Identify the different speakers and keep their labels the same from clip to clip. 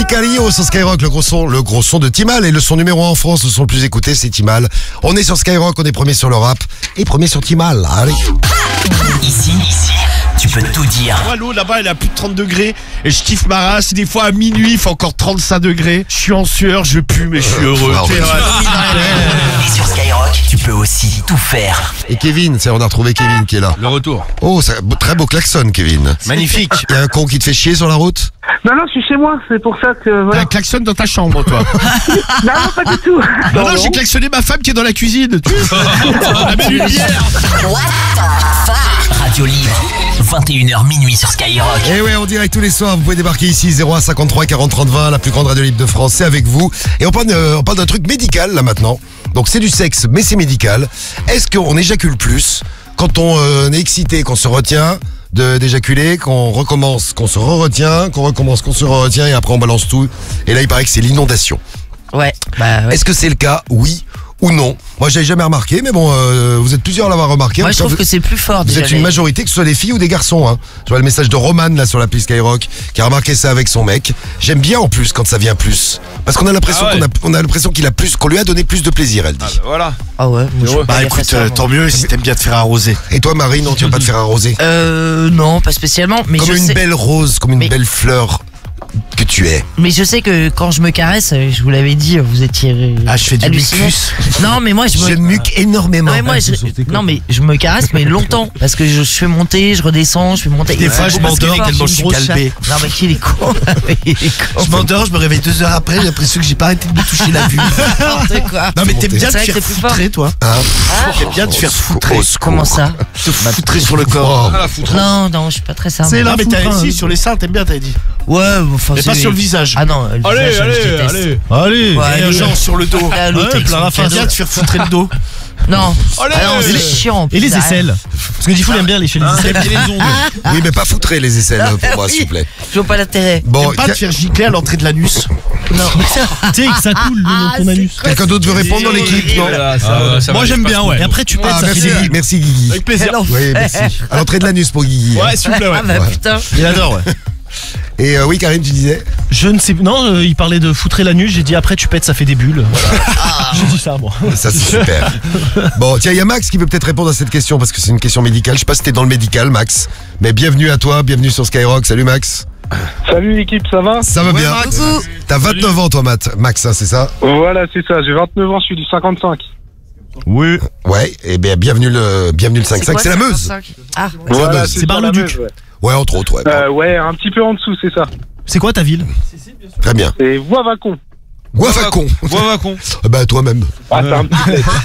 Speaker 1: Sicario sur Skyrock, le gros son de Timal et le son numéro 1 en France, le son le plus écouté, c'est Timal. On est sur Skyrock, on est premier sur le rap et premier sur Timal. Allez.
Speaker 2: Ici, tu peux tout dire.
Speaker 3: Moi, l'eau là-bas, elle est à plus de 30 degrés et je kiffe ma race. Des fois, à minuit, il fait encore 35 degrés. Je suis en sueur, je pue, mais je suis heureux.
Speaker 2: Et sur Skyrock, tu peux aussi tout faire.
Speaker 1: Et Kevin, on a retrouvé Kevin qui est là.
Speaker 3: Le retour.
Speaker 1: Oh, très beau klaxon, Kevin.
Speaker 3: Magnifique.
Speaker 1: Il y a un con qui te fait chier sur la route?
Speaker 4: Non, je suis chez moi, c'est pour ça que
Speaker 3: T'as
Speaker 4: voilà.
Speaker 3: un klaxon dans ta chambre, toi.
Speaker 4: Non, pas du tout.
Speaker 3: Non, j'ai klaxonné ma femme qui est dans la cuisine. La belle lumière.
Speaker 2: Radio Libre, 21h minuit sur Skyrock.
Speaker 1: Et ouais, on dirait tous les soirs, vous pouvez débarquer ici, 01 53 40 30 20, la plus grande radio libre de France, c'est avec vous. Et on parle d'un truc médical, là, maintenant. Donc c'est du sexe, mais c'est médical. Est-ce qu'on éjacule plus quand on est excité, qu'on se retient d'éjaculer, qu'on recommence, qu'on se retient, qu'on recommence, qu'on se retient, et après on balance tout. Et là, il paraît que c'est l'inondation.
Speaker 5: Ouais, bah ouais.
Speaker 1: Est-ce que c'est le cas? Oui ou non? Moi, j'avais jamais remarqué, mais bon, vous êtes plusieurs à l'avoir remarqué.
Speaker 5: Moi, je trouve que c'est plus fort
Speaker 1: Vous
Speaker 5: déjà.
Speaker 1: êtes une majorité, que ce soit des filles ou des garçons. Hein. Je vois le message de Roman là sur l'appli Skyrock qui a remarqué ça avec son mec. J'aime bien en plus quand ça vient plus, parce qu'on a l'impression qu'on a l'impression qu'il a plus, qu'on lui a donné plus de plaisir. Elle dit.
Speaker 3: Voilà.
Speaker 5: Ah ouais. Moi, je suis pas
Speaker 3: Bah écoute,
Speaker 5: fan,
Speaker 3: tant mieux si t'aimes bien te faire arroser.
Speaker 1: Et toi, Marie, non, tu vas pas te faire arroser?
Speaker 5: Non, pas spécialement. Mais
Speaker 1: Comme
Speaker 5: je
Speaker 1: une
Speaker 5: sais...
Speaker 1: belle rose, comme une belle fleur que tu es.
Speaker 5: Mais je sais que quand je me caresse, je vous l'avais dit, vous étiez.
Speaker 3: Ah, je fais du
Speaker 5: halluciné.
Speaker 3: mucus.
Speaker 5: Non, mais moi,
Speaker 1: Je muque énormément.
Speaker 5: Non, mais moi, non, mais je me caresse, mais longtemps. Parce que je fais monter, je redescends, je fais monter.
Speaker 3: Des fois, je m'endors tellement je suis calbé.
Speaker 5: Non, mais qui est con? Il est con.
Speaker 3: Je m'endors, je me réveille 2 heures après, j'ai l'impression que j'ai pas arrêté de me toucher la vue.
Speaker 5: N'importe quoi.
Speaker 3: Non, mais t'aimes bien te
Speaker 5: C'est vrai que
Speaker 3: faire
Speaker 5: c'est plus fort.
Speaker 3: foutrer, toi. T'aimes bien te faire foutrer.
Speaker 5: Comment ça?
Speaker 3: Te foutrer sur le corps.
Speaker 5: Non, je suis pas très simple.
Speaker 3: C'est là, mais t'as ici sur les seins, t'aimes bien, t'as dit.
Speaker 5: Ouais, enfin.
Speaker 3: Mais pas sur le visage.
Speaker 5: Ah non, le visage, je déteste.
Speaker 3: Allez,
Speaker 5: Ouais,
Speaker 3: et
Speaker 5: allez.
Speaker 3: genre sur le dos.
Speaker 5: Là, l'autre, avec
Speaker 3: plein
Speaker 5: son
Speaker 3: la fin.
Speaker 5: cadeau.
Speaker 3: Viens te faire foutrer le dos.
Speaker 5: Non.
Speaker 3: Allez.
Speaker 5: Ah non, c'est chiant.
Speaker 6: Et les
Speaker 5: putain.
Speaker 6: aisselles? Parce que Diffoul aime bien lécher les aisselles et les ongles.
Speaker 1: Oui, mais pas foutrer les aisselles pour moi,
Speaker 5: Oui.
Speaker 1: s'il vous plaît.
Speaker 5: Je vois pas l'intérêt.
Speaker 1: Bon,
Speaker 3: T'aimes pas te faire gicler à l'entrée de l'anus.
Speaker 5: Non.
Speaker 6: Tu sais que ça coule le long de ton anus.
Speaker 1: quelqu'un d'autre veut répondre dans l'équipe, non?
Speaker 6: Moi j'aime bien, ouais. Et après tu pètes,
Speaker 1: Ah,
Speaker 6: ça fait
Speaker 1: merci,
Speaker 6: des bulles.
Speaker 1: merci Guigui.
Speaker 3: Avec plaisir.
Speaker 1: Oui, merci. À l'entrée de l'anus pour Guigui.
Speaker 3: Ouais, s'il vous plaît, ouais.
Speaker 5: Ah bah putain.
Speaker 6: Il adore, ouais.
Speaker 1: Et oui, Karim, tu disais?
Speaker 6: Je ne sais non, il parlait de foutrer l'anus, j'ai dit après tu pètes, ça fait des bulles. J'ai dit ça, moi.
Speaker 1: Ça, c'est super. Bon, tiens, il y a Max qui peut peut-être répondre à cette question parce que c'est une question médicale. Je sais pas si t'es dans le médical, Max. Mais bienvenue à toi, bienvenue sur Skyrock. Salut, Max.
Speaker 4: Salut l'équipe, ça va?
Speaker 1: Ça va bien.
Speaker 5: Coucou.
Speaker 1: T'as 29 ans, toi, Max, hein, c'est ça?
Speaker 4: Voilà, c'est ça, j'ai 29 ans, je suis du 55.
Speaker 6: Oui.
Speaker 1: Ouais, et bien, bienvenue le 5-5. C'est la Meuse.
Speaker 5: Ah,
Speaker 4: Voilà,
Speaker 1: c'est
Speaker 4: ça,
Speaker 6: Bar-le-Duc.
Speaker 4: la Meuse, ouais.
Speaker 1: Ouais, entre autres, ouais.
Speaker 4: Ouais, un petit peu en dessous, c'est ça.
Speaker 6: C'est quoi ta ville?
Speaker 1: Très bien.
Speaker 4: C'est Voivacon.
Speaker 1: Guavacon. Bah, toi-même.
Speaker 4: Ah, c'est un petit peu.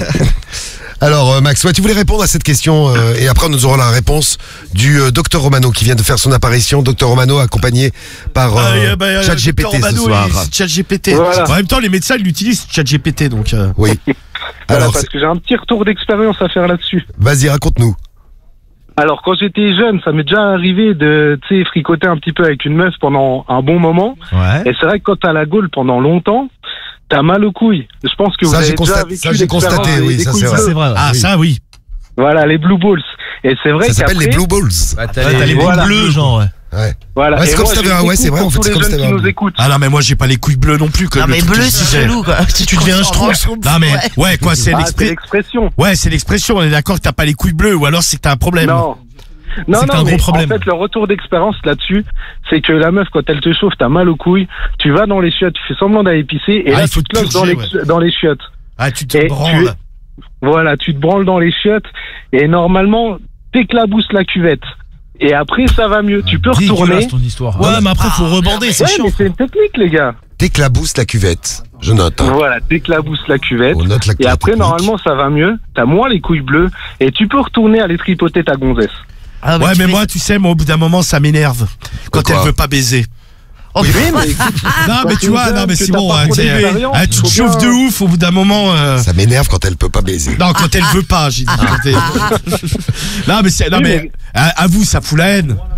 Speaker 1: Alors, Max, ouais, tu voulais répondre à cette question et après, nous aurons la réponse du Dr Romano qui vient de faire son apparition. Dr Romano accompagné par ChatGPT ce soir.
Speaker 3: ChatGPT.
Speaker 4: Voilà.
Speaker 3: En même temps, les médecins ils l'utilisent, ChatGPT, donc.
Speaker 1: Oui.
Speaker 4: Voilà,
Speaker 1: Alors,
Speaker 4: parce que j'ai un petit retour d'expérience à faire là-dessus.
Speaker 1: vas-y, raconte-nous.
Speaker 4: Alors, quand j'étais jeune, ça m'est déjà arrivé de, tu sais, fricoter un petit peu avec une meuf pendant un bon moment.
Speaker 6: Ouais.
Speaker 4: Et c'est vrai que quand t'as la gaule pendant longtemps, t'as mal aux couilles. Je pense que vous
Speaker 1: Ça,
Speaker 4: avez
Speaker 1: j'ai
Speaker 4: déjà
Speaker 1: constaté,
Speaker 4: vécu
Speaker 1: ça, j'ai
Speaker 4: l'expérience
Speaker 1: constaté,
Speaker 4: des-
Speaker 1: oui,
Speaker 4: des
Speaker 1: ça,
Speaker 4: couilles
Speaker 1: c'est vrai.
Speaker 4: bleues.
Speaker 6: C'est vrai.
Speaker 3: Ah, ça, oui.
Speaker 4: Voilà, les blue balls. Et c'est vrai
Speaker 1: Ça s'appelle
Speaker 4: qu'après,
Speaker 1: les Blue Balls.
Speaker 6: T'as les boules
Speaker 4: Voilà.
Speaker 6: bleues, genre, ouais.
Speaker 1: Ouais.
Speaker 4: voilà.
Speaker 1: Ouais, c'est
Speaker 4: Et
Speaker 1: comme
Speaker 4: moi,
Speaker 1: si t'avais
Speaker 4: j'ai
Speaker 1: un-
Speaker 4: des
Speaker 1: ouais, c'est
Speaker 4: coups
Speaker 1: vrai, en
Speaker 4: pour
Speaker 1: fait,
Speaker 4: tous
Speaker 1: c'est
Speaker 4: les
Speaker 1: comme si
Speaker 4: jeunes
Speaker 1: t'avais
Speaker 4: qui
Speaker 1: un-
Speaker 4: nous écoutent.
Speaker 3: Ah non, mais moi j'ai pas les couilles bleues non plus. Que
Speaker 5: non
Speaker 3: le
Speaker 5: mais
Speaker 3: truc
Speaker 5: bleu
Speaker 3: que je
Speaker 5: c'est
Speaker 3: disais.
Speaker 5: chelou quoi.
Speaker 6: Tu deviens un schtroumpf.
Speaker 3: Non, mais, ouais, quoi, c'est
Speaker 4: Ah, c'est l'expression.
Speaker 3: Ouais, c'est l'expression. On est d'accord que t'as pas les couilles bleues ou alors c'est que t'as un problème.
Speaker 4: Non. Non,
Speaker 6: C'est que t'as un
Speaker 4: mais
Speaker 6: gros problème.
Speaker 4: en fait, le retour d'expérience là-dessus, c'est que la meuf, quand elle te chauffe, t'as mal aux couilles, tu vas dans les chiottes, tu fais semblant d'aller pisser, et
Speaker 3: Ah,
Speaker 4: là,
Speaker 3: il faut
Speaker 4: tu te
Speaker 3: te
Speaker 4: losses dans
Speaker 3: purger,
Speaker 4: dans les chiottes.
Speaker 3: Ah, tu te
Speaker 4: Et
Speaker 3: branles.
Speaker 4: Voilà, tu te branles dans les chiottes, et normalement, t'éclabousses la cuvette. Et après, ça va mieux. Tu peux retourner.
Speaker 6: Dégueulasse ton histoire. Ouais, mais après faut rebander, c'est
Speaker 4: Ouais,
Speaker 6: chiant.
Speaker 4: mais c'est une technique, les gars.
Speaker 1: T'éclabousses la cuvette. Je note. Hein.
Speaker 4: Voilà, t'éclabousses la cuvette.
Speaker 1: On note la
Speaker 4: Et après,
Speaker 1: technique.
Speaker 4: normalement, ça va mieux. T'as moins les couilles bleues, et tu peux retourner aller tripoter ta gonzesse.
Speaker 5: Ah,
Speaker 3: Ouais,
Speaker 5: tu
Speaker 3: mais
Speaker 5: fais-
Speaker 3: moi, tu sais, moi, au bout d'un moment, ça m'énerve. Quand
Speaker 1: quoi
Speaker 3: elle veut pas baiser.
Speaker 5: Oh,
Speaker 4: Oui, mais écoute,
Speaker 3: Non, mais
Speaker 4: quand
Speaker 3: tu
Speaker 4: t'es
Speaker 3: vois,
Speaker 4: jeune,
Speaker 3: non, mais
Speaker 4: que
Speaker 3: c'est
Speaker 4: t'as
Speaker 3: bon.
Speaker 4: pas trop
Speaker 3: Tu sais,
Speaker 4: d'expérience,
Speaker 3: tu te
Speaker 4: faut
Speaker 3: chauffes
Speaker 4: bien-
Speaker 3: de ouf au bout d'un moment.
Speaker 1: Ça m'énerve quand elle peut pas baiser.
Speaker 3: Non, quand elle veut pas, j'ai dit. Non, mais c'est, non,
Speaker 4: Oui,
Speaker 3: mais, à vous, ça fout la haine.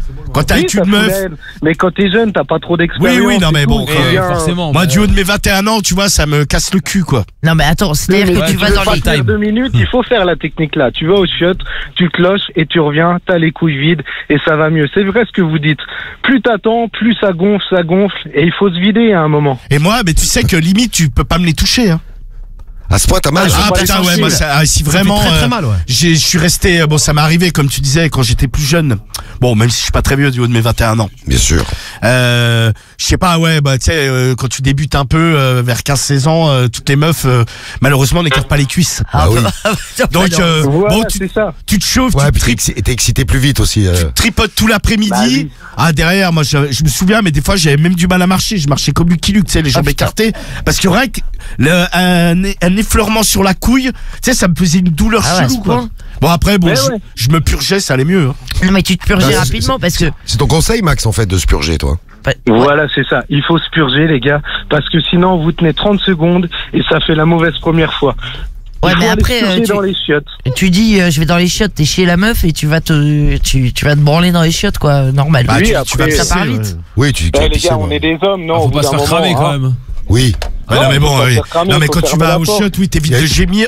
Speaker 3: Quand t'es avec
Speaker 4: ça
Speaker 3: une
Speaker 4: fout
Speaker 3: meuf.
Speaker 4: la haine. Mais quand t'es jeune, t'as pas trop d'expérience.
Speaker 3: Oui, non,
Speaker 4: et
Speaker 3: mais
Speaker 4: tout,
Speaker 3: bon,
Speaker 4: tu viens-
Speaker 7: forcément.
Speaker 3: Moi, du haut de mes 21 ans, tu vois, ça me casse le cul, quoi.
Speaker 5: Non, mais attends, c'est-à-dire
Speaker 4: Oui, mais
Speaker 5: que
Speaker 4: si
Speaker 5: tu vas
Speaker 4: veux
Speaker 5: dans
Speaker 4: pas
Speaker 5: les.
Speaker 4: tenir 2 minutes, il faut faire la technique là. Tu vas au chiottes, tu te cloches et tu reviens, t'as les couilles vides et ça va mieux. C'est vrai ce que vous dites. Plus t'attends, plus ça gonfle et il faut se vider à un moment.
Speaker 3: Et moi, mais tu sais que limite, tu peux pas me les toucher, hein.
Speaker 1: À ce point, t'as mal.
Speaker 3: Ah
Speaker 4: pas
Speaker 3: putain, ouais,
Speaker 4: sensible.
Speaker 3: moi, si vraiment.
Speaker 6: très, très mal, ouais.
Speaker 3: Je suis resté. Bon, ça m'est arrivé, comme tu disais, quand j'étais plus jeune. Bon, même si je suis pas très vieux du haut de mes 21 ans.
Speaker 1: Bien sûr.
Speaker 3: Je sais pas, ouais, bah, tu sais, quand tu débutes un peu, vers 15-16 ans, toutes les meufs, malheureusement, n'écartent pas les cuisses.
Speaker 1: Ah oui.
Speaker 3: Donc,
Speaker 4: Voilà,
Speaker 3: bon,
Speaker 4: c'est ça.
Speaker 3: tu te chauffes,
Speaker 1: Ouais,
Speaker 3: tu
Speaker 1: puis t'es excité plus vite aussi.
Speaker 3: tripotes tout l'après-midi.
Speaker 4: Bah oui.
Speaker 3: Ah, derrière, moi, je me souviens, mais des fois, j'avais même du mal à marcher. Je marchais comme Lucky Luke, tu sais, les jambes écartées. Parce que rien que un effleurement sur la couille, tu sais, ça me faisait une douleur
Speaker 5: Ah ouais, à
Speaker 3: chelou,
Speaker 5: ce
Speaker 3: quoi.
Speaker 5: point.
Speaker 3: Bon, après, bon,
Speaker 4: Mais ouais.
Speaker 3: je me purgeais, ça allait mieux. Hein.
Speaker 5: Non, mais tu te purges
Speaker 1: Bah, c'est-
Speaker 5: rapidement parce que.
Speaker 1: C'est ton conseil, Max, en fait, de se purger, toi.
Speaker 5: Ouais.
Speaker 4: Voilà, c'est ça. Il faut se purger, les gars, parce que sinon vous tenez 30 secondes et ça fait la mauvaise première fois.
Speaker 5: Ouais,
Speaker 4: Il faut
Speaker 5: mais
Speaker 4: aller
Speaker 5: après,
Speaker 4: se purger dans les chiottes.
Speaker 5: tu dis, je vais dans les chiottes, t'es chez la meuf et tu vas te branler dans les chiottes, quoi, normal.
Speaker 3: Bah,
Speaker 4: Oui,
Speaker 3: tu
Speaker 4: après,
Speaker 3: vas
Speaker 5: ça
Speaker 3: pisser,
Speaker 5: part vite.
Speaker 1: Oui, tu
Speaker 4: Eh, les
Speaker 1: pisser,
Speaker 4: gars,
Speaker 1: moi.
Speaker 4: on est des hommes, non?
Speaker 7: Faut
Speaker 4: au bout
Speaker 7: pas se
Speaker 4: d'un
Speaker 7: faire
Speaker 4: moment,
Speaker 7: cramer quand
Speaker 4: hein.
Speaker 7: même.
Speaker 1: Oui.
Speaker 3: Ouais, non,
Speaker 4: Non,
Speaker 3: mais
Speaker 4: faut
Speaker 3: bon,
Speaker 4: pas
Speaker 3: oui.
Speaker 4: faire cramer,
Speaker 3: Non, mais
Speaker 4: faut
Speaker 3: quand tu
Speaker 4: fermer
Speaker 3: vas
Speaker 4: la
Speaker 3: au
Speaker 4: porte.
Speaker 3: shot, oui, t'évites de gémir.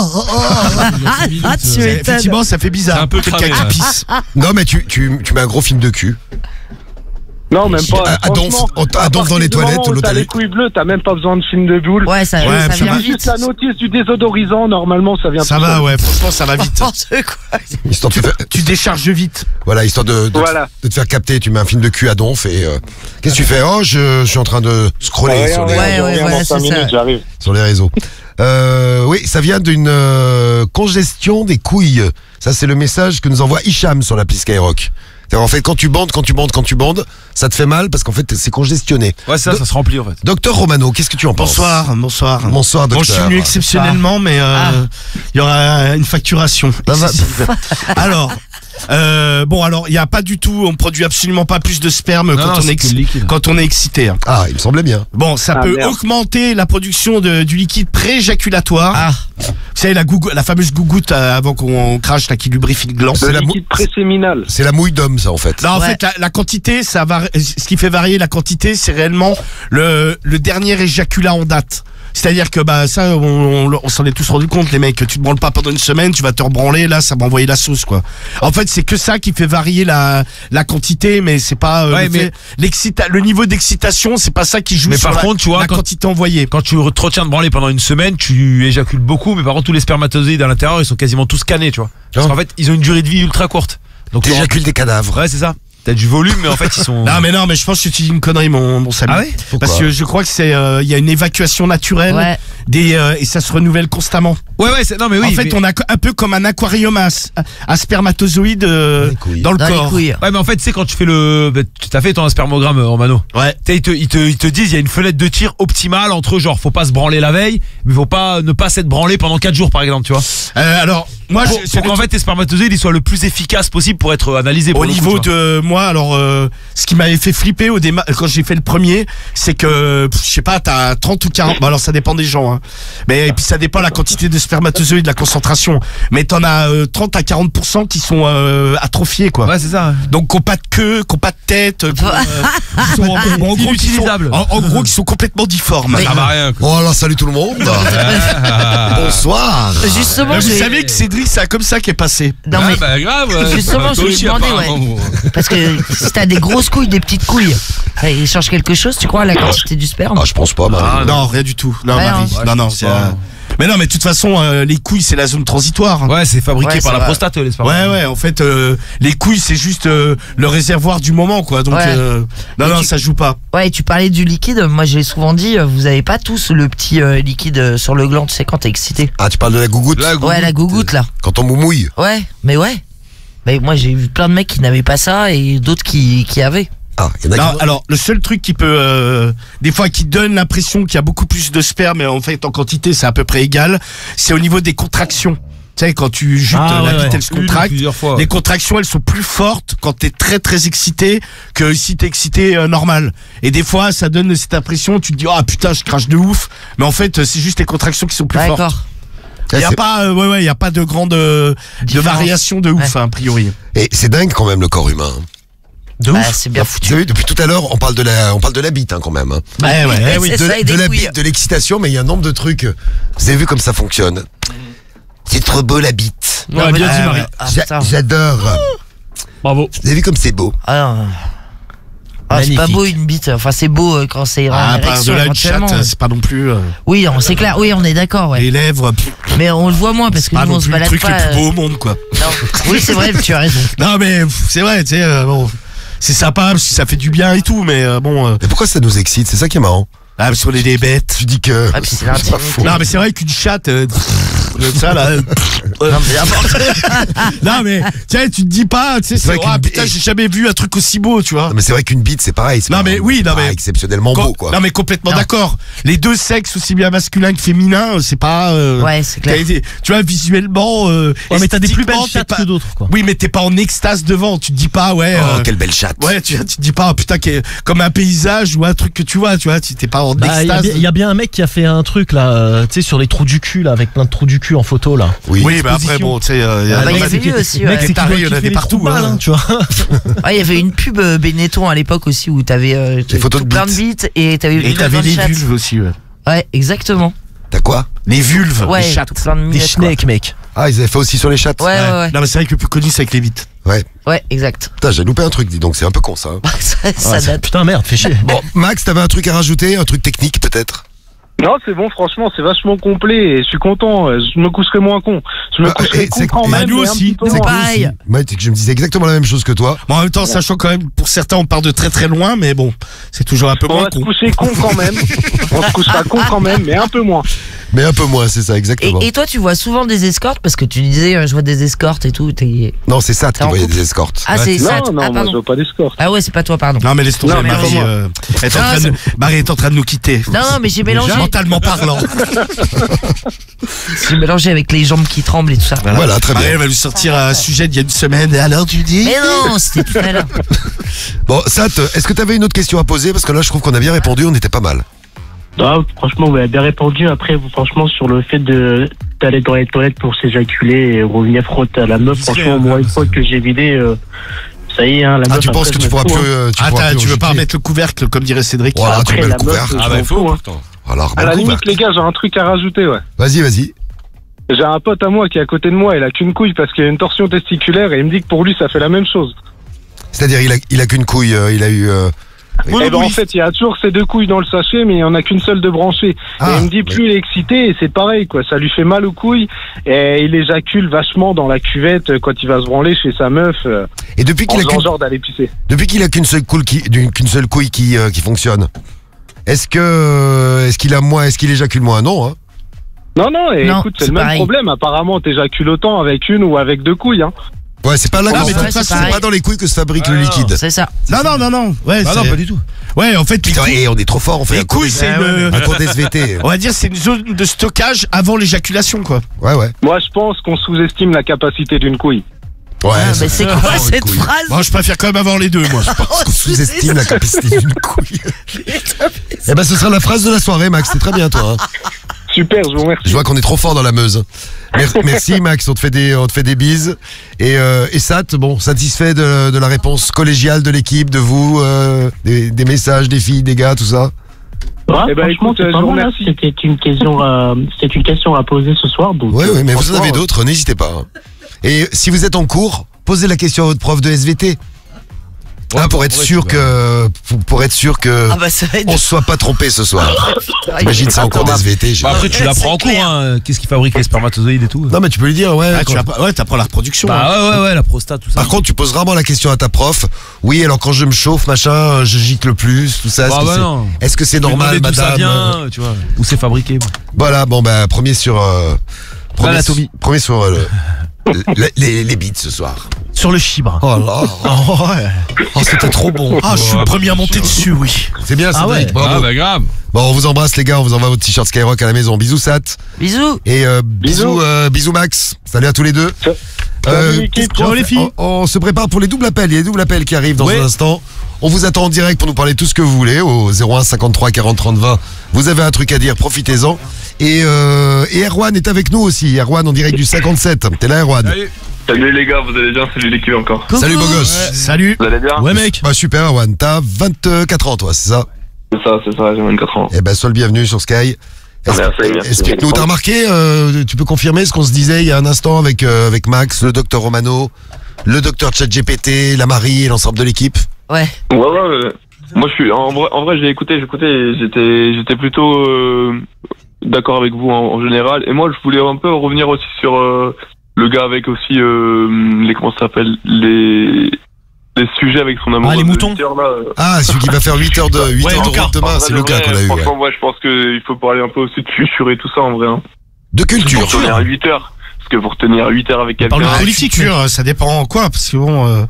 Speaker 5: Ah, tu m'étonnes.
Speaker 3: Effectivement, ça fait bizarre.
Speaker 7: C'est un peu
Speaker 3: Quelqu'un
Speaker 7: cramé,
Speaker 3: qui
Speaker 7: ouais.
Speaker 3: pisse.
Speaker 1: Non, mais tu mets un gros film de cul.
Speaker 4: Non, même pas.
Speaker 1: À Donf,
Speaker 4: Franchement,
Speaker 1: à Donf dans les toilettes,
Speaker 4: T'as
Speaker 1: l'hôtel.
Speaker 4: les couilles bleues, t'as même pas besoin de film de boule.
Speaker 5: Ouais, ça
Speaker 3: Ouais,
Speaker 5: vient
Speaker 3: ça va
Speaker 4: Juste
Speaker 5: vite.
Speaker 4: la notice du désodorisant, normalement, ça vient
Speaker 3: Ça
Speaker 4: tout
Speaker 3: va,
Speaker 4: seul.
Speaker 3: ouais, franchement, ça va vite.
Speaker 5: N'importe quoi.
Speaker 1: Histoire de te faire,
Speaker 3: Tu décharges vite.
Speaker 1: voilà, histoire de
Speaker 4: Voilà.
Speaker 1: te faire capter, tu mets un film de cul à Donf et qu'est-ce que tu fais? Oh, je suis en train de scroller sur les,
Speaker 5: Ouais, ouais, voilà,
Speaker 4: dans 5
Speaker 5: c'est ça.
Speaker 4: minutes, j'arrive.
Speaker 1: sur les réseaux. Oui, ça vient d'une congestion des couilles. Ça, c'est le message que nous envoie Hicham sur l'appli Skyrock. C'est-à-dire, en fait, quand tu bandes, ça te fait mal parce qu'en fait, c'est congestionné.
Speaker 7: Ouais, ça se remplit en fait.
Speaker 1: Docteur Romano, qu'est-ce que tu en penses?
Speaker 3: Bonsoir.
Speaker 1: Bonsoir,
Speaker 3: Bon, je
Speaker 1: docteur.
Speaker 3: suis venu exceptionnellement, mais il y aura une facturation excessive. Alors, il n'y a pas du tout, on produit absolument pas plus de sperme quand,
Speaker 7: non, c'est que le liquide.
Speaker 3: quand on est excité. Hein.
Speaker 1: Ah, il me semblait bien.
Speaker 3: Bon, ça
Speaker 4: Ah,
Speaker 3: peut
Speaker 4: merde.
Speaker 3: augmenter la production du liquide pré-éjaculatoire.
Speaker 5: Ah.
Speaker 3: Vous savez, la fameuse gougoute avant qu'on crache, là, qui lubrifie le gland.
Speaker 1: C'est
Speaker 4: Le
Speaker 1: la
Speaker 4: liquide préséminal.
Speaker 1: C'est la mouille d'homme, ça, en fait.
Speaker 3: Non, en
Speaker 5: Ouais.
Speaker 3: fait, la quantité, ce qui fait varier la quantité, c'est réellement le dernier éjaculat en date. C'est-à-dire que bah ça, on s'en est tous rendu compte, les mecs. Tu te branles pas pendant une semaine, tu vas te rebranler, là, ça va envoyer la sauce, quoi. En fait, c'est que ça qui fait varier la quantité, mais c'est pas
Speaker 7: Ouais, mais-
Speaker 3: le niveau d'excitation, c'est pas ça qui joue
Speaker 7: Mais
Speaker 3: sur
Speaker 7: par contre, tu vois,
Speaker 3: la
Speaker 7: quand-
Speaker 3: quantité envoyée.
Speaker 7: Quand tu te retiens de branler pendant une semaine, tu éjacules beaucoup, mais par contre tous les spermatozoïdes à l'intérieur, ils sont quasiment tous scannés, tu vois. Parce
Speaker 1: Ah.
Speaker 7: qu'en fait, ils ont une durée de vie ultra courte. Donc
Speaker 1: T'éjacules des cadavres.
Speaker 7: ouais, c'est ça. T'as du volume, mais en fait ils sont.
Speaker 3: Non, mais je pense que tu dis une connerie, mon Samy.
Speaker 7: Ah ouais
Speaker 1: Pourquoi
Speaker 3: Parce que je crois que c'est, il y a une évacuation naturelle
Speaker 5: Ouais.
Speaker 3: et ça se renouvelle constamment.
Speaker 7: Ouais, non mais oui.
Speaker 3: en fait,
Speaker 7: mais-
Speaker 3: on a un peu comme un aquarium à spermatozoïdes
Speaker 1: les couilles.
Speaker 3: dans le
Speaker 5: Dans les
Speaker 3: corps.
Speaker 5: couilles.
Speaker 7: Ouais, mais en fait, tu sais, quand tu fais tu as fait ton spermogramme, Romano.
Speaker 3: Ouais.
Speaker 7: Tu sais, ils te disent, il y a une fenêtre de tir optimale entre genre, faut pas se branler la veille, mais faut pas ne pas s'être branlé pendant 4 jours, par exemple, tu vois.
Speaker 3: Alors, moi,
Speaker 7: Pour qu'en fait tes spermatozoïdes ils soient le plus efficaces possible pour être analysés.
Speaker 3: au niveau de moi, alors, ce qui m'avait fait flipper quand j'ai fait le premier, c'est que, je sais pas, t'as 30 ou 40, bah alors ça dépend des gens, hein. Mais, et puis ça dépend la quantité de spermatozoïdes, la concentration. Mais t'en as 30 à 40% qui sont atrophiés, quoi.
Speaker 7: Ouais, c'est ça.
Speaker 3: Donc, qui n'ont pas de queue, qui n'ont pas de tête, qui sont, en gros, qui sont,
Speaker 7: Inutilisables.
Speaker 3: en gros, qui sont complètement difformes.
Speaker 7: Ça va rien.
Speaker 1: Oh là, salut tout le monde. Bonsoir.
Speaker 5: Justement,
Speaker 3: Mais vous
Speaker 5: j'ai-
Speaker 3: savez que Cédric, c'est comme ça qui est passé.
Speaker 5: Non, mais
Speaker 7: bah grave. ouais.
Speaker 5: Justement, je
Speaker 7: Toi
Speaker 5: lui ai
Speaker 7: aussi,
Speaker 5: demandé,
Speaker 7: apparemment.
Speaker 5: parce que si t'as des grosses couilles, des petites couilles, ça il change quelque chose, tu crois, à la quantité du sperme?
Speaker 1: Ah, je pense pas, Marie.
Speaker 3: Non, rien du tout. Non,
Speaker 5: Ouais,
Speaker 3: Marie.
Speaker 5: hein.
Speaker 3: Non, non,
Speaker 7: je
Speaker 3: c'est,
Speaker 7: pense pas.
Speaker 3: mais non, mais de toute façon, les couilles, c'est la zone transitoire. Hein.
Speaker 7: Ouais, c'est fabriqué
Speaker 5: Ouais,
Speaker 7: par
Speaker 5: ça
Speaker 7: la
Speaker 5: va.
Speaker 7: prostate, les spermes.
Speaker 3: Ouais, en fait, les couilles, c'est juste le réservoir du moment, quoi. Donc,
Speaker 5: Ouais.
Speaker 3: non,
Speaker 5: Et
Speaker 3: non,
Speaker 5: tu-
Speaker 3: ça joue pas.
Speaker 5: Ouais, et tu parlais du liquide, moi j'ai souvent dit, vous avez pas tous le petit liquide sur le gland, tu sais, quand t'es excité.
Speaker 1: Ah, tu parles de la gougoute?
Speaker 5: Ouais, la gougoute là.
Speaker 1: Quand on moumouille.
Speaker 5: Ouais, mais ouais. Mais moi j'ai vu plein de mecs qui n'avaient pas ça et d'autres qui avaient.
Speaker 1: Ah, il y en a
Speaker 3: Non,
Speaker 1: qui...
Speaker 3: alors, le seul truc qui peut, des fois, qui donne l'impression qu'il y a beaucoup plus de sperme, mais en fait, en quantité, c'est à peu près égal, c'est au niveau des contractions. Tu sais, quand tu jutes, la bite, elle se contracte.
Speaker 7: Plusieurs fois.
Speaker 3: Les contractions, elles sont plus fortes quand t'es très très excité que si t'es excité normal. Et des fois, ça donne cette impression, tu te dis, ah putain, je crache de ouf. Mais en fait, c'est juste les contractions qui sont plus fortes.
Speaker 5: D'accord.
Speaker 3: Il y a pas, il y a pas de grande de
Speaker 5: Différence.
Speaker 3: variation de ouf, hein, a priori.
Speaker 1: Et c'est dingue quand même le corps humain.
Speaker 6: De
Speaker 5: Bah,
Speaker 6: ouf.
Speaker 5: c'est bien
Speaker 1: Vous
Speaker 5: foutu.
Speaker 1: avez vu, depuis tout à l'heure, on parle de la bite hein, quand même. Hein.
Speaker 3: Ouais, ouais.
Speaker 5: Eh oui,
Speaker 1: De,
Speaker 5: ça et
Speaker 1: de
Speaker 5: des
Speaker 1: la
Speaker 5: couilles.
Speaker 1: bite, de l'excitation, mais il y a un nombre de trucs. Vous avez vu comme ça fonctionne. C'est trop beau la bite.
Speaker 6: Ouais, bien dit, Marie.
Speaker 5: Ah, putain.
Speaker 1: J'adore.
Speaker 6: Bravo.
Speaker 1: Vous avez vu comme c'est beau.
Speaker 5: Ah, c'est pas
Speaker 6: Magnifique.
Speaker 5: beau une bite. Enfin, c'est beau quand c'est
Speaker 3: Ah,
Speaker 5: en
Speaker 3: par
Speaker 5: érection,
Speaker 3: de là, une
Speaker 5: éventuellement.
Speaker 3: chatte, c'est pas non plus.
Speaker 5: Oui, non, c'est clair. Oui, on est d'accord. Ouais.
Speaker 3: Les lèvres,
Speaker 5: Mais on le voit moins parce que
Speaker 3: pas
Speaker 5: nous
Speaker 3: non
Speaker 5: on se
Speaker 3: plus le
Speaker 5: balade
Speaker 3: truc
Speaker 5: pas.
Speaker 3: le plus beau au monde, quoi.
Speaker 5: Non. Oui, c'est vrai. Tu as raison.
Speaker 3: Non, mais c'est vrai, tu sais, bon. C'est sympa parce que ça fait du bien et tout, mais bon.
Speaker 1: Mais pourquoi ça nous excite? C'est ça qui est marrant.
Speaker 3: Ah, parce qu'on est des bêtes.
Speaker 1: Tu dis que.
Speaker 5: Ah, puis c'est l'intimité.
Speaker 3: Non, mais c'est vrai qu'une chatte, comme ça, là.
Speaker 5: Non, mais n'importe.
Speaker 3: Non, mais, tiens, tu te dis pas, tu sais,
Speaker 1: C'est vrai
Speaker 3: ah,
Speaker 1: qu'une
Speaker 3: putain,
Speaker 1: bite-
Speaker 3: j'ai jamais vu un truc aussi beau, tu vois.
Speaker 1: Non, mais c'est vrai qu'une bite, c'est pareil. c'est
Speaker 3: Non,
Speaker 1: pas-
Speaker 3: mais oui, non,
Speaker 1: pas
Speaker 3: mais-
Speaker 1: exceptionnellement beau, quoi.
Speaker 3: Non, mais complètement
Speaker 5: Non.
Speaker 3: d'accord. Les deux sexes, aussi bien masculin que féminin, c'est pas.
Speaker 5: Ouais, c'est clair.
Speaker 3: Tu vois, visuellement.
Speaker 6: Ouais, mais t'as des plus belles
Speaker 3: esthétiquement,
Speaker 6: chattes
Speaker 3: t'es pas-
Speaker 6: que d'autres, quoi.
Speaker 3: Oui, mais t'es pas en extase devant. Tu te dis pas, ouais.
Speaker 1: Oh, quelle belle chatte.
Speaker 3: Ouais, tu te dis pas, putain, comme un paysage ou un truc que tu vois, t'es pas en
Speaker 6: Bah,
Speaker 3: extase.
Speaker 6: il y a bien un mec qui a fait un truc là, tu sais, sur les trous du cul là, avec plein de trous du cul en photo là.
Speaker 1: Oui.
Speaker 3: Oui, mais après, bon, tu sais, il y a
Speaker 5: Ah bah, il y
Speaker 3: des-
Speaker 5: avait eu aussi.
Speaker 6: Mec,
Speaker 5: Ouais.
Speaker 6: c'est qu'il
Speaker 3: tarés,
Speaker 6: doit
Speaker 3: il y en a
Speaker 6: kiffer
Speaker 3: des
Speaker 6: les
Speaker 3: partout,
Speaker 6: trous de balle,
Speaker 3: hein.
Speaker 6: hein, tu vois.
Speaker 5: Ouais, il y avait une pub Benetton à l'époque aussi où t'avais
Speaker 1: Des photos de
Speaker 5: plein de
Speaker 1: bites.
Speaker 5: bites et t'avais
Speaker 3: Et t'avais les vulves aussi, ouais.
Speaker 5: Ouais, exactement.
Speaker 1: T'as quoi?
Speaker 3: Les vulves,
Speaker 5: Ouais,
Speaker 3: les chattes.
Speaker 5: tout plein de
Speaker 6: Des
Speaker 5: minettes, quoi.
Speaker 6: schnecks, mec.
Speaker 1: Ah, ils avaient fait aussi sur les chattes.
Speaker 5: Ouais, ouais,
Speaker 3: Non, mais c'est vrai que le plus connu, c'est avec les bites.
Speaker 1: Ouais.
Speaker 5: ouais, exact.
Speaker 1: Putain, j'ai loupé un truc, dis donc, c'est un peu con ça. hein.
Speaker 5: ça date.
Speaker 6: Putain, merde, fais chier.
Speaker 1: Bon, Max, t'avais un truc à rajouter, un truc technique peut-être?
Speaker 4: Non, c'est bon, franchement, c'est vachement complet et je suis content. Je me coucherai moins con. Je me
Speaker 1: Ah,
Speaker 4: coucherai
Speaker 1: et
Speaker 4: con
Speaker 1: c'est-
Speaker 4: quand
Speaker 1: et
Speaker 4: même.
Speaker 3: nous
Speaker 4: mais un
Speaker 3: aussi.
Speaker 4: petit peu
Speaker 5: C'est
Speaker 4: moins.
Speaker 5: pareil.
Speaker 1: Moi, c'est que je me disais exactement la même chose que toi.
Speaker 3: Bon, en même temps, sachant quand même, pour certains, on part de très très loin, mais bon, c'est toujours un peu
Speaker 4: On
Speaker 3: moins
Speaker 4: va se
Speaker 3: con.
Speaker 4: coucher con quand même. On se couchera con quand même, mais un peu moins.
Speaker 1: Mais un peu moins, c'est ça, exactement.
Speaker 5: Et toi, tu vois souvent des escortes parce que tu disais, je vois des escortes et tout.
Speaker 1: Non, c'est ça qui
Speaker 5: T'es en
Speaker 1: voyait
Speaker 5: couple
Speaker 1: des escortes.
Speaker 5: Ah, c'est ça.
Speaker 4: Non, non,
Speaker 5: Ah,
Speaker 4: moi, je
Speaker 5: pardon.
Speaker 4: veux pas d'escorte.
Speaker 5: Ah ouais, c'est pas toi, pardon.
Speaker 3: Non, mais laisse tomber,
Speaker 4: Non, mais
Speaker 3: Marie,
Speaker 4: vraiment.
Speaker 3: est en train de- Marie est en train de nous quitter.
Speaker 5: Non, mais j'ai mélangé.
Speaker 3: Mentalement parlant.
Speaker 5: J'ai mélangé avec les jambes qui tremblent et tout ça.
Speaker 1: Voilà, très
Speaker 3: Marie,
Speaker 1: bien.
Speaker 3: elle va nous sortir un sujet d'il y a une semaine, et alors tu dis.
Speaker 5: Mais non, c'était tout à l'heure.
Speaker 1: Bon, Sat, est-ce que t'avais une autre question à poser? Parce que là, je trouve qu'on a bien répondu, on était pas mal.
Speaker 8: Ah, franchement, vous avez bien répondu. Après, franchement, sur le fait d'aller dans les toilettes pour s'éjaculer et revenir frotter à la meuf, franchement, moi, une fois que j'ai vidé, ça y est, hein, la
Speaker 1: Ah,
Speaker 8: meuf.
Speaker 1: tu penses
Speaker 8: après,
Speaker 1: que
Speaker 8: je
Speaker 1: tu
Speaker 8: me
Speaker 1: pourras
Speaker 8: fous,
Speaker 1: plus.
Speaker 8: hein.
Speaker 1: Tu pourras
Speaker 3: Attends,
Speaker 1: plus
Speaker 3: tu veux pas
Speaker 1: rejeter.
Speaker 3: remettre le couvercle, comme dirait Cédric.
Speaker 1: Voilà, tu
Speaker 8: Après,
Speaker 1: mets le
Speaker 8: la meuf,
Speaker 1: couvercle.
Speaker 8: je
Speaker 7: Ah bah
Speaker 8: m'en
Speaker 7: il faut.
Speaker 8: fous, hein.
Speaker 7: Pourtant.
Speaker 1: Alors,
Speaker 4: À la
Speaker 1: le
Speaker 4: limite,
Speaker 1: couvercle.
Speaker 4: les gars, j'ai un truc à rajouter, ouais.
Speaker 1: Vas-y, vas-y.
Speaker 4: J'ai un pote à moi qui est à côté de moi, il a qu'une couille parce qu'il a une torsion testiculaire et il me dit que pour lui, ça fait la même chose.
Speaker 1: C'est-à-dire, il a qu'une couille, il a eu.
Speaker 4: Eh ben, en fait, il y a toujours ces deux couilles dans le sachet, mais il n'y en a qu'une seule de branchée.
Speaker 1: Ah,
Speaker 4: et il me dit, plus il est excité, et c'est pareil, quoi. Ça lui fait mal aux couilles, et il éjacule vachement dans la cuvette quand il va se branler chez sa meuf,
Speaker 1: Et depuis
Speaker 4: en
Speaker 1: qu'il a
Speaker 4: faisant
Speaker 1: qu'une
Speaker 4: genre d'aller pisser.
Speaker 1: qu'une seule couille qui fonctionne, est-ce qu'il éjacule moins? Non, hein.
Speaker 4: Non, non, et
Speaker 5: Non,
Speaker 4: écoute, c'est
Speaker 5: c'est
Speaker 4: le même
Speaker 5: pareil.
Speaker 4: problème. Apparemment, t'éjacules autant avec une ou avec deux couilles, hein.
Speaker 1: Ouais, c'est pas là
Speaker 4: Non,
Speaker 1: que
Speaker 4: mais
Speaker 1: c'est
Speaker 5: de toute façon,
Speaker 1: pas dans les couilles que se fabrique le
Speaker 7: Ah,
Speaker 1: liquide.
Speaker 5: C'est ça.
Speaker 3: Non. Ouais,
Speaker 7: Ah non,
Speaker 3: c'est-
Speaker 7: pas du tout.
Speaker 3: Ouais, en fait, les
Speaker 1: Putain,
Speaker 3: couilles,
Speaker 1: et on est trop fort, on fait
Speaker 3: les
Speaker 1: un cours
Speaker 3: couilles, c'est
Speaker 1: un cours d'SVT.
Speaker 3: on va dire, c'est une zone de stockage avant l'éjaculation, quoi.
Speaker 1: Ouais, ouais.
Speaker 4: Moi, je pense qu'on sous-estime la capacité d'une couille.
Speaker 1: Ouais,
Speaker 5: Ah, mais c'est quoi
Speaker 1: une
Speaker 5: cette
Speaker 1: couille.
Speaker 5: phrase
Speaker 3: Moi, je préfère quand même avoir les deux, moi.
Speaker 1: On sous-estime la capacité d'une couille. Eh ben, ce sera la phrase de la soirée, Max. C'est très bien, toi. hein.
Speaker 4: Super, je vous remercie.
Speaker 1: Je vois qu'on est trop fort dans la Meuse. Merci, Max. On te fait des bises. Et Sat, bon, satisfait de la réponse collégiale de l'équipe, de vous, des messages, des filles, des gars, tout ça.
Speaker 8: Ouais,
Speaker 4: Eh ben,
Speaker 8: franchement,
Speaker 4: écoute,
Speaker 8: c'est
Speaker 4: je
Speaker 8: pas
Speaker 4: vous
Speaker 8: mal, hein.
Speaker 4: remercie.
Speaker 8: C'était une question à poser ce soir. Donc,
Speaker 1: Oui, oui, mais vous en
Speaker 8: franchement,
Speaker 1: avez d'autres, n'hésitez pas. hein. Et si vous êtes en cours, posez la question à votre prof de SVT. Hein, pour être sûr que
Speaker 5: Ah bah ça va être.
Speaker 1: on se soit pas trompé ce soir. Imagine ça en cours d'SVT.
Speaker 7: Bah après tu l'apprends en
Speaker 5: C'est
Speaker 7: cours,
Speaker 5: clair.
Speaker 7: hein. Qu'est-ce qui fabrique les spermatozoïdes et tout.
Speaker 1: Non mais tu peux lui dire ouais.
Speaker 3: Ah,
Speaker 1: quand-
Speaker 3: t'apprends la reproduction. hein.
Speaker 7: Bah ouais, la prostate, tout ça.
Speaker 1: Par contre, tu poses rarement la question à ta prof. Oui, alors quand je me chauffe, machin, je gicle plus, tout ça.
Speaker 7: Bah
Speaker 1: Est-ce que
Speaker 7: bah
Speaker 1: c'est-
Speaker 7: non.
Speaker 1: Est-ce que c'est
Speaker 7: Tu lui
Speaker 1: normal,
Speaker 7: demandais d'où
Speaker 1: madame
Speaker 7: ça vient, tu vois, où c'est fabriqué.
Speaker 1: Voilà, bon bah premier sur
Speaker 7: L'anatomie.
Speaker 1: premier sur les beats ce soir.
Speaker 6: Sur le chibre.
Speaker 1: Oh là,
Speaker 3: Oh, ouais.
Speaker 1: oh, c'était trop bon.
Speaker 3: Ah, je suis le premier à monter dessus, oui.
Speaker 1: C'est bien,
Speaker 6: Ah
Speaker 1: Cédric,
Speaker 6: ouais.
Speaker 1: bravo.
Speaker 7: Ah bah grave.
Speaker 1: Bon, on vous embrasse les gars, on vous envoie votre t-shirt Skyrock à la maison. Bisous Sat
Speaker 5: Bisous.
Speaker 1: et bisous Max. Salut à tous les deux.
Speaker 4: Salut, l'équipe.
Speaker 1: qu'est-ce qu'on
Speaker 6: Ciao,
Speaker 1: fait
Speaker 6: les filles.
Speaker 1: On se prépare pour les doubles appels. Il y a les doubles appels qui arrivent dans
Speaker 7: Ouais.
Speaker 1: un instant. On vous attend en direct pour nous parler tout ce que vous voulez au 01 53 40 30 20. Vous avez un truc à dire, profitez-en. Et Erwan est avec nous aussi. Erwan en direct du 57. T'es là, Erwan?
Speaker 7: Salut.
Speaker 9: Salut les gars, vous allez bien? Salut l'équipe encore.
Speaker 5: Coucou.
Speaker 1: Salut beau gosse.
Speaker 3: Salut.
Speaker 9: Vous allez bien?
Speaker 6: Ouais, mec.
Speaker 1: Bah super Erwan, t'as 24 ans toi, c'est ça?
Speaker 9: C'est ça, j'ai 24 ans.
Speaker 1: Eh ben sois le bienvenu sur Sky.
Speaker 9: Merci.
Speaker 1: Explique-nous, t'as remarqué, tu peux confirmer ce qu'on se disait il y a un instant avec Max, le docteur Romano, le docteur ChatGPT, la Marie et l'ensemble de l'équipe?
Speaker 5: Ouais.
Speaker 9: Ouais. Moi, je suis en vrai, j'ai écouté, j'étais plutôt d'accord avec vous en général. Et moi, je voulais un peu revenir aussi sur le gars avec aussi les comment ça s'appelle, les sujets avec son amour.
Speaker 6: Ah, les moutons.
Speaker 1: Ah, celui qui va faire 8 heures de route demain, c'est Lucas qu'on a eu.
Speaker 9: Franchement, moi, je pense qu'il faut parler un peu aussi de culture et tout ça en vrai. Hein.
Speaker 1: De culture.
Speaker 9: Pour tenir 8 heures. Parce que pour tenir 8 heures avec quelqu'un.
Speaker 3: Parle de politique, ça dépend en quoi, parce que bon.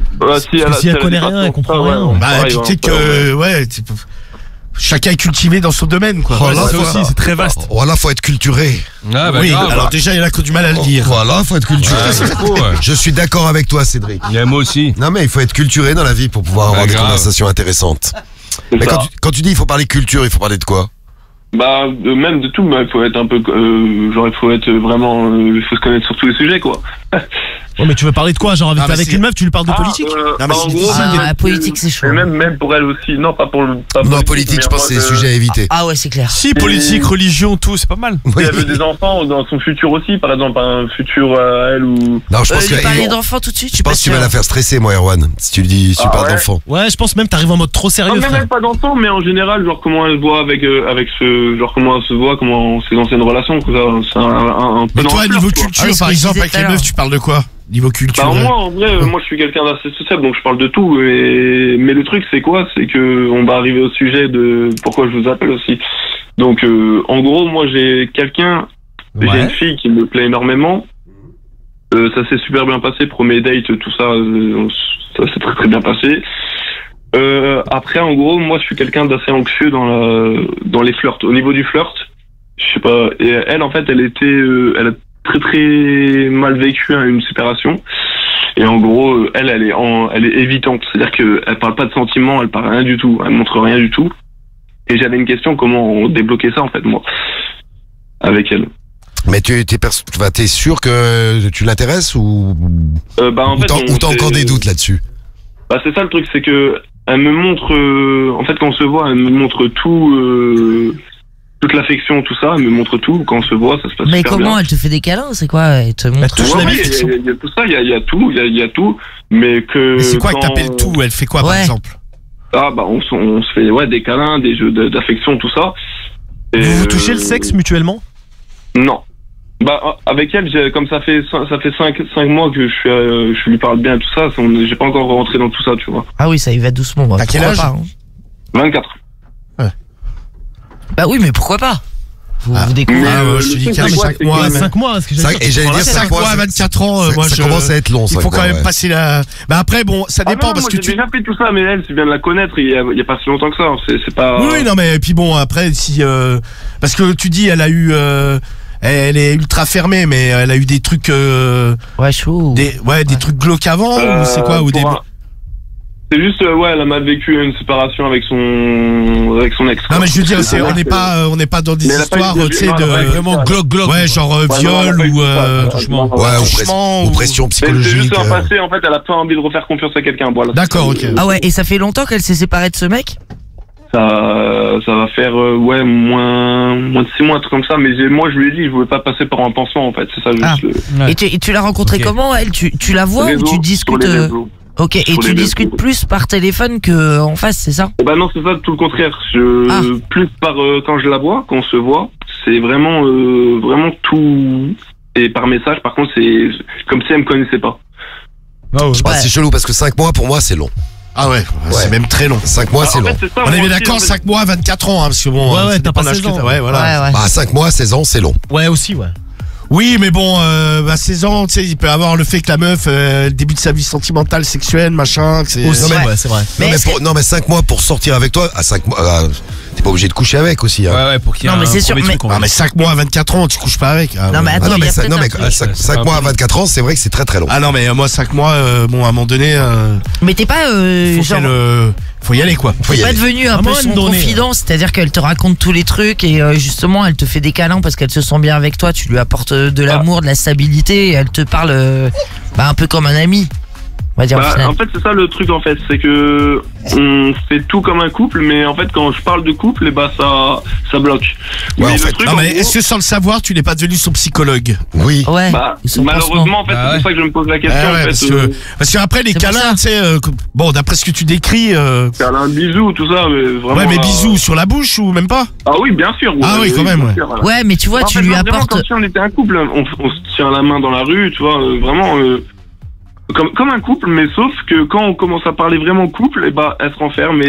Speaker 6: Si elle connaît rien, elle comprend rien.
Speaker 3: Bah, peut-être que, chacun est cultivé dans son domaine, quoi.
Speaker 1: Voilà,
Speaker 6: ça aussi, c'est très vaste.
Speaker 1: Voilà, faut être culturé.
Speaker 7: Ah, bah,
Speaker 3: Oui,
Speaker 7: grave.
Speaker 3: alors déjà, il y en a qui ont du mal à le dire.
Speaker 1: Voilà, faut être culturé.
Speaker 7: Ouais, c'est faux, ouais.
Speaker 1: Je suis d'accord avec toi, Cédric.
Speaker 7: Yeah, moi aussi.
Speaker 1: Non, mais il faut être culturé dans la vie pour pouvoir avoir des
Speaker 7: grave.
Speaker 1: conversations intéressantes.
Speaker 9: C'est
Speaker 1: Mais
Speaker 9: ça.
Speaker 1: quand tu dis il faut parler culture, il faut parler de quoi?
Speaker 9: Bah, même de tout, mais il faut être un peu, il faut être vraiment, il faut se connaître sur tous les sujets, quoi.
Speaker 6: Ouais, mais tu veux parler de quoi? Genre,
Speaker 3: Ah, mais
Speaker 6: avec
Speaker 3: c'est-
Speaker 6: une meuf, tu lui parles de politique?
Speaker 3: Non, mais
Speaker 9: bah,
Speaker 3: c'est
Speaker 9: en
Speaker 3: difficile.
Speaker 9: gros,
Speaker 5: Ah non, la politique, c'est chaud.
Speaker 9: mais même pour elle aussi. Non, pas pour le.
Speaker 1: Non, politique, je pense que c'est des sujets à éviter.
Speaker 5: Ah ouais, c'est clair.
Speaker 6: Si, politique, religion, tout, c'est pas mal.
Speaker 9: Si elle veut des enfants dans son futur aussi, par exemple, un futur à elle ou.
Speaker 1: Non, je pense
Speaker 5: Lui parler
Speaker 1: que
Speaker 5: d'enfants tout de suite,
Speaker 1: je pense que tu vas la faire stresser, moi, Erwan. Si tu lui dis, si tu
Speaker 9: Ah
Speaker 1: parles
Speaker 9: ouais.
Speaker 1: d'enfant.
Speaker 6: Ouais, je pense même t'arrives en mode trop
Speaker 9: Non,
Speaker 6: sérieux,
Speaker 9: mais
Speaker 6: frère.
Speaker 9: même pas d'enfants, mais en général, genre comment elle se voit avec ce, genre comment elle se voit, comment ses anciennes relations, tout ça, c'est un peu.
Speaker 3: Mais
Speaker 9: dans
Speaker 3: toi,
Speaker 9: le
Speaker 3: niveau
Speaker 9: fleur, quoi.
Speaker 3: culture,
Speaker 5: Ah oui, ce
Speaker 3: par
Speaker 5: que je
Speaker 3: exemple,
Speaker 5: disais
Speaker 3: avec
Speaker 5: tout à
Speaker 3: les
Speaker 5: l'heure.
Speaker 3: meufs, tu parles de quoi? Niveau culture.
Speaker 9: Bah, moi, en vrai, moi, je suis quelqu'un d'assez sociable, donc je parle de tout. Mais le truc, c'est quoi? C'est que on va arriver au sujet de pourquoi je vous appelle aussi. Donc, en gros, moi, j'ai une
Speaker 6: Ouais.
Speaker 9: fille qui me plaît énormément. Ça s'est super bien passé, premier date, tout ça, ça s'est très très bien passé. Après, en gros, moi, je suis quelqu'un d'assez anxieux dans les flirts. Au niveau du flirt, je sais pas. Et elle, en fait, elle a très très mal vécu une séparation. Et en gros, elle est évitante. C'est-à-dire qu'elle parle pas de sentiments, elle parle rien du tout, elle montre rien du tout. Et j'avais une question, comment débloquer ça, en fait, moi, avec elle.
Speaker 1: Mais t'es sûr que tu l'intéresses ou
Speaker 9: En fait,
Speaker 1: t'as encore des doutes là-dessus?
Speaker 9: Bah, c'est ça le truc, c'est que elle me montre, en fait, quand on se voit, elle me montre tout, toute l'affection, tout ça, elle me montre tout. Quand on se voit, ça se passe
Speaker 5: Mais
Speaker 9: super
Speaker 5: comment
Speaker 9: bien.
Speaker 5: elle te fait des câlins? C'est quoi? Elle te montre.
Speaker 6: touche la
Speaker 9: Ouais,
Speaker 6: bite.
Speaker 9: il y a tout ça, il y a tout, mais que.
Speaker 3: Mais c'est quoi que
Speaker 9: quand-
Speaker 3: t'appelles tout? Elle fait quoi, par
Speaker 5: Ouais.
Speaker 3: exemple?
Speaker 9: Ah, bah, on se fait, des câlins, des jeux d'affection, tout ça. Et,
Speaker 6: Vous vous touchez le sexe mutuellement?
Speaker 9: Non. Bah, avec elle, comme ça fait 5 mois que je lui parle bien et tout ça, j'ai pas encore rentré dans tout ça, tu vois.
Speaker 5: Ah oui, ça y va doucement. Bah,
Speaker 3: T'as quel
Speaker 5: pourquoi
Speaker 3: âge?
Speaker 5: pas, hein.
Speaker 9: 24.
Speaker 5: Bah oui, mais pourquoi pas? Vous découvrez.
Speaker 3: Ah, ouais, je te dis
Speaker 9: Le
Speaker 3: qu'à
Speaker 9: truc, c'est
Speaker 3: 5
Speaker 9: quoi,
Speaker 3: mois.
Speaker 9: c'est
Speaker 6: Ouais, 5 mois, ce que j'allais dire.
Speaker 1: Et j'allais dire
Speaker 3: 5 mois à 24 ans, moi,
Speaker 1: ça commence à être long,
Speaker 3: il
Speaker 1: ça.
Speaker 3: faut quand même passer la. Bah après, bon, ça dépend
Speaker 9: non,
Speaker 3: parce
Speaker 9: moi,
Speaker 3: que
Speaker 9: j'ai déjà fait tout ça, mais elle, c'est bien de la connaître, il y a pas si longtemps que ça. C'est pas.
Speaker 3: Oui, non, mais puis bon, après, si. Parce que tu dis, elle a eu. Elle est ultra fermée, mais elle a eu des trucs.
Speaker 5: Ouais, chaud.
Speaker 3: Des trucs glauques avant, ou c'est quoi? Ou des.
Speaker 9: C'est juste, elle a mal vécu une séparation avec son ex.
Speaker 3: Non, mais je veux dire, on n'est pas dans des
Speaker 9: Mais elle a pas
Speaker 3: histoires,
Speaker 9: eu de-
Speaker 3: tu sais,
Speaker 9: non, elle a pas eu de-
Speaker 3: vraiment
Speaker 7: Glock.
Speaker 3: Ouais, genre
Speaker 9: non, elle a
Speaker 3: viol
Speaker 9: pas eu
Speaker 3: ou
Speaker 9: de ça.
Speaker 3: touchement.
Speaker 1: Ouais,
Speaker 3: Touchement
Speaker 1: ou pression
Speaker 9: Mais c'est
Speaker 1: psychologique.
Speaker 9: juste un passé, en fait, elle a pas envie de refaire confiance à quelqu'un. Voilà.
Speaker 3: D'accord, ok.
Speaker 5: Ah ouais, et ça fait longtemps qu'elle s'est séparée de ce mec?
Speaker 9: Ça va faire, moins de 6 mois, un truc comme ça. Mais moi, je lui ai dit, je voulais pas passer par un pansement, en fait. C'est ça, juste.
Speaker 5: Ah.
Speaker 7: Ouais.
Speaker 5: Et tu l'as rencontrée
Speaker 7: Ok.
Speaker 5: comment, elle? Tu la vois ou
Speaker 9: Réseau,
Speaker 5: tu
Speaker 9: sur
Speaker 5: discutes
Speaker 9: les réseaux.
Speaker 5: Ok, et
Speaker 9: sur
Speaker 5: tu
Speaker 9: les
Speaker 5: discutes
Speaker 9: réseaux.
Speaker 5: plus par téléphone que en face, c'est ça?
Speaker 9: Bah non, c'est ça, tout le contraire. Plus par quand je la vois, quand on se voit, c'est vraiment tout. Et par message, par contre, c'est comme si elle me connaissait pas.
Speaker 1: Je pense que c'est chelou parce que 5 mois pour moi c'est long.
Speaker 3: Ah ouais, c'est même très long.
Speaker 1: 5 mois c'est
Speaker 9: En
Speaker 1: long.
Speaker 9: fait, c'est ça,
Speaker 3: On est
Speaker 9: moi
Speaker 3: bien
Speaker 9: aussi,
Speaker 3: d'accord,
Speaker 9: en fait.
Speaker 3: 5 mois, 24 ans, hein, parce que bon.
Speaker 6: Ouais,
Speaker 3: ça
Speaker 6: t'as
Speaker 3: dépend
Speaker 6: pas
Speaker 3: de l'âge
Speaker 6: 16
Speaker 3: que t'as.
Speaker 6: ans.
Speaker 3: Ouais, voilà.
Speaker 5: Ouais.
Speaker 1: Bah 5 mois, 16 ans c'est long.
Speaker 6: Ouais, aussi, ouais.
Speaker 3: Oui, mais bon, 16 ans, tu sais, il peut avoir le fait que la meuf, le début de sa vie sentimentale, sexuelle, machin, que c'est.
Speaker 6: Aussi,
Speaker 5: Ouais.
Speaker 6: ouais, c'est vrai.
Speaker 5: Mais est-ce que-
Speaker 1: Non mais 5 mois pour sortir avec toi, à 5 mois, t'es pas obligé de coucher avec aussi. Hein.
Speaker 7: Ouais, pour qu'il y ait
Speaker 5: Non, mais
Speaker 7: un
Speaker 5: c'est sûr,
Speaker 7: premier
Speaker 5: mais-
Speaker 7: truc, on va
Speaker 3: Ah, mais
Speaker 7: dire.
Speaker 3: 5 mois à 24 ans, tu couches pas avec. Ah,
Speaker 5: Non, mais
Speaker 3: ouais.
Speaker 5: attends,
Speaker 1: Ah non
Speaker 5: il y
Speaker 1: mais
Speaker 5: a
Speaker 1: ça-
Speaker 5: peut-être
Speaker 1: non,
Speaker 5: un
Speaker 1: mais
Speaker 5: truc.
Speaker 1: 5 mois à 24 ans, c'est vrai que c'est très très long.
Speaker 3: Ah non, mais moi, 5 mois, bon, à un moment donné.
Speaker 5: Mais t'es pas
Speaker 3: Faut
Speaker 5: genre.
Speaker 3: qu'elle, Faut y aller quoi.
Speaker 1: Faut y
Speaker 5: Pas
Speaker 1: aller.
Speaker 5: devenu un peu son confident, c'est-à-dire qu'elle te raconte tous les trucs et justement elle te fait des câlins parce qu'elle se sent bien avec toi, tu lui apportes de l'amour, de la stabilité et elle te parle un peu comme un ami. On va dire au final.
Speaker 9: En fait, c'est ça le truc en fait, c'est que on fait tout comme un couple, mais en fait, quand je parle de couple, ça bloque.
Speaker 1: Ouais,
Speaker 9: Mais
Speaker 1: en
Speaker 9: le
Speaker 1: fait.
Speaker 9: truc,
Speaker 3: Non
Speaker 9: en
Speaker 3: mais
Speaker 9: gros,
Speaker 3: est-ce que sans le savoir, tu n'es pas devenu son psychologue?
Speaker 1: Oui.
Speaker 5: Ouais.
Speaker 9: Malheureusement, en fait, c'est pour ça que je me pose la question.
Speaker 3: Ouais,
Speaker 9: en fait,
Speaker 3: parce qu'après les
Speaker 5: C'est pour
Speaker 3: câlins, tu sais, bon d'après ce que tu décris,
Speaker 9: câlin, bisous, tout ça, mais vraiment.
Speaker 3: ouais mais bisous sur la bouche ou même pas?
Speaker 9: Ah oui, bien sûr.
Speaker 3: Ah oui, quand même,
Speaker 9: bien
Speaker 3: ouais.
Speaker 9: sûr, voilà.
Speaker 5: Ouais, mais tu vois,
Speaker 9: En
Speaker 5: tu
Speaker 9: fait,
Speaker 5: lui
Speaker 9: vraiment,
Speaker 5: apportes.
Speaker 9: comme si on était un couple, on se tient la main dans la rue, tu vois, vraiment. Comme un couple, mais sauf que quand on commence à parler vraiment couple, elle se renferme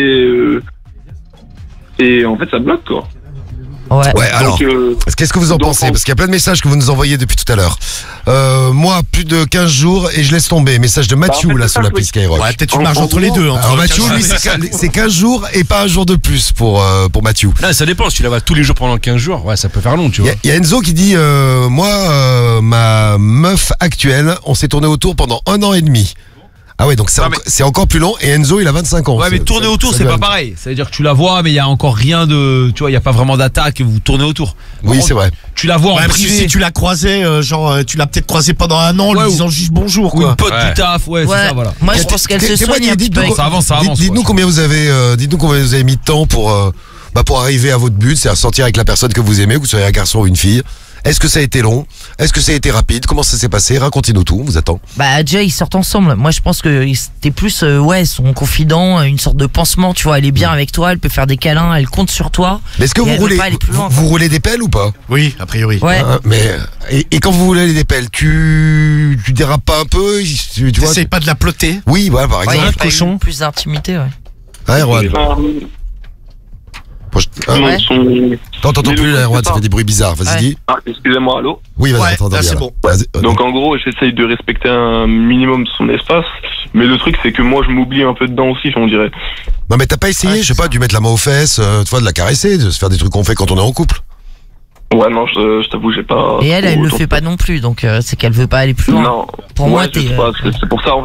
Speaker 9: et en fait ça bloque quoi.
Speaker 1: Ouais, alors,
Speaker 9: Donc,
Speaker 1: qu'est-ce que vous en
Speaker 9: donc,
Speaker 1: pensez? Parce qu'il y a plein de messages que vous nous envoyez depuis tout à l'heure. Moi, plus de 15 jours et je laisse tomber. Message de Mathieu,
Speaker 9: en fait,
Speaker 1: là,
Speaker 9: c'est
Speaker 1: sur
Speaker 9: ça,
Speaker 1: l'appli Skyrock.
Speaker 3: Ouais, peut-être
Speaker 9: En
Speaker 3: une marge entre les
Speaker 9: gros,
Speaker 3: deux.
Speaker 1: Alors Mathieu, lui, c'est 15 jours et pas un jour de plus pour Mathieu.
Speaker 10: Là, ça dépend. Si tu la vois tous les jours pendant 15 jours, ouais, ça peut faire long, tu vois.
Speaker 1: Il y a Enzo qui dit moi, ma meuf actuelle, on s'est tourné autour pendant 1 an et demi. Ah ouais, donc c'est encore plus long. Et Enzo, il a 25 ans.
Speaker 7: Ouais, mais tourner autour, c'est pas pareil. Ça veut dire que tu la vois, mais il y a encore rien de. Tu vois, il y a pas vraiment d'attaque et vous tournez autour.
Speaker 1: Oui, c'est vrai.
Speaker 7: Tu la vois en
Speaker 3: Ouais, parce que
Speaker 7: privé.
Speaker 3: si tu l'as croisé, tu l'as peut-être croisé pendant un an en
Speaker 7: Ouais,
Speaker 3: lui disant juste bonjour
Speaker 7: Ou
Speaker 3: quoi.
Speaker 7: une pote du taf, ouais, c'est ça, voilà.
Speaker 5: Moi, je pense qu'elle se soigne un petit peu.
Speaker 7: Ça avance, ça avance.
Speaker 1: Dites-nous combien vous avez, mis de temps pour arriver à votre but, c'est-à-dire sortir avec la personne que vous aimez, que vous soyez un garçon ou une fille. Est-ce que ça a été long? Est-ce que ça a été rapide? Comment ça s'est passé? Racontez-nous tout, on vous attend.
Speaker 5: Bah déjà ils sortent ensemble. Moi je pense que c'était plus son confident, une sorte de pansement, tu vois, elle est bien avec toi, elle peut faire des câlins, elle compte sur toi.
Speaker 1: Mais est-ce que
Speaker 5: Et
Speaker 1: vous
Speaker 5: elle veut
Speaker 1: roulez,
Speaker 5: pas aller plus loin,
Speaker 1: vous roulez des pelles ou pas?
Speaker 3: Oui, a priori.
Speaker 5: Ouais.
Speaker 1: Hein, mais et quand vous roulez des pelles, tu dérapes pas un peu? Tu vois?
Speaker 3: T'essayes pas de la ploter?
Speaker 1: Oui, voilà, par
Speaker 5: Ouais, il y
Speaker 1: exemple.
Speaker 5: a pas eu plus d'intimité, ouais.
Speaker 1: Ouais, Erwan.
Speaker 5: Ouais.
Speaker 1: T'entends plus là, Erwan, ça fait des bruits bizarres. Vas-y,
Speaker 5: Ouais.
Speaker 1: dis.
Speaker 9: Ah, excusez-moi, allô?
Speaker 1: Oui, vas-y,
Speaker 3: Ouais,
Speaker 1: t'entends
Speaker 3: là,
Speaker 1: bien.
Speaker 3: c'est
Speaker 1: là.
Speaker 3: bon.
Speaker 1: Vas-y,
Speaker 9: Donc en gros, j'essaye de respecter un minimum son espace, mais le truc c'est que moi je m'oublie un peu dedans aussi, on dirait.
Speaker 1: Non, mais t'as pas essayé, je sais pas, de lui mettre la main aux fesses, tu vois, de la caresser, de se faire des trucs qu'on fait quand on est en couple?
Speaker 9: Ouais, non, je t'avoue, j'ai pas.
Speaker 5: Et elle
Speaker 9: trop
Speaker 5: le
Speaker 9: autant
Speaker 5: fait pas non plus, donc c'est qu'elle veut pas aller plus loin.
Speaker 9: Non.
Speaker 5: Pour
Speaker 9: Ouais,
Speaker 5: moi,
Speaker 9: je sais pas, c'est pour ça en fait.